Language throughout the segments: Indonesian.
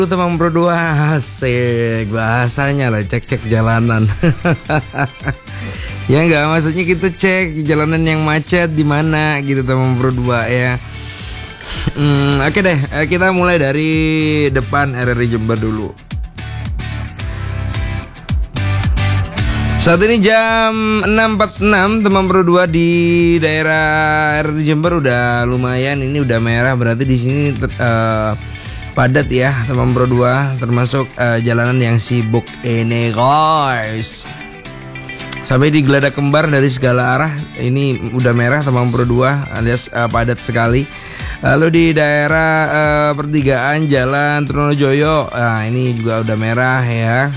Teman Bro 2, asik bahasanya lah, cek-cek jalanan. Ya enggak, maksudnya kita cek jalanan yang macet di mana gitu teman Bro 2 ya. Oke deh, kita mulai dari depan RRI Jember dulu. Saat ini jam 6.46 teman Bro 2 di daerah RRI Jember udah lumayan, ini udah merah berarti di sini padat ya teman Bro 2, termasuk jalanan yang sibuk ini guys. Sampai di Geladak Kembar dari segala arah ini udah merah teman Bro 2 alias padat sekali. Lalu di daerah pertigaan Jalan Trunojoyo, ini juga udah merah ya.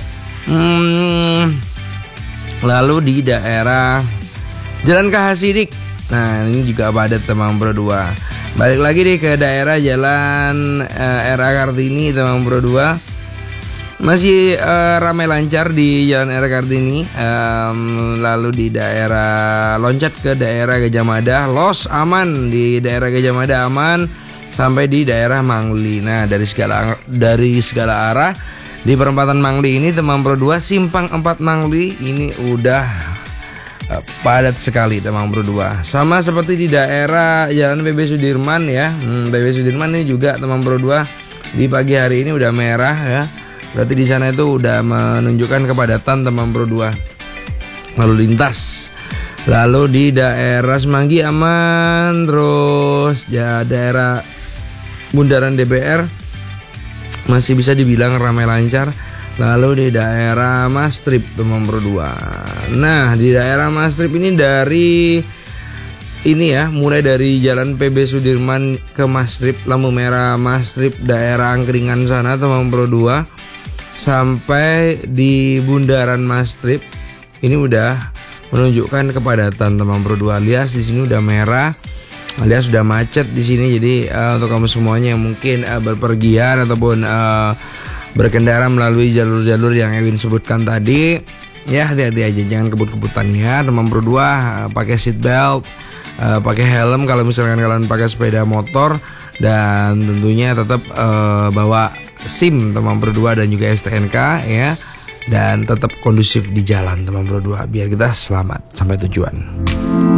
Lalu di daerah Jalan Kahasidik, nah ini juga padat teman Bro 2. Balik lagi deh ke daerah Jalan RA Kartini teman Bro 2. Masih ramai lancar di Jalan RA Kartini. Lalu di daerah loncat ke daerah Gajah Mada, los aman di daerah Gajah Mada aman sampai di daerah Mangli. Nah, dari segala arah di perempatan Mangli ini teman Bro 2, simpang 4 Mangli ini udah padat sekali teman Bro 2. Sama seperti di daerah Jalan PB Sudirman ya. PB Sudirman ini juga teman Bro 2 di pagi hari ini udah merah ya. Berarti di sana itu udah menunjukkan kepadatan teman Bro 2 lalu lintas. Lalu di daerah Semanggi aman, terus ya daerah Bundaran DPR masih bisa dibilang ramai lancar. Lalu di daerah Mastrip teman Bro 2. Nah, di daerah Mastrip ini dari ini ya, mulai dari Jalan PB Sudirman ke Mastrip, lampu merah Mastrip daerah Angkringan sana teman Bro 2, sampai di Bundaran Mastrip ini udah menunjukkan kepadatan teman Bro 2, alias di sini udah merah, alias sudah macet di sini. Jadi untuk kamu semuanya yang mungkin berpergian ataupun berkendara melalui jalur-jalur yang Ewin sebutkan tadi, ya hati-hati aja, jangan kebut-kebutan ya teman Bro 2. Pakai seat belt, pakai helm kalau misalkan kalian pakai sepeda motor, dan tentunya tetap bawa SIM teman Bro 2 dan juga STNK ya, dan tetap kondusif di jalan teman Bro 2 biar kita selamat sampai tujuan.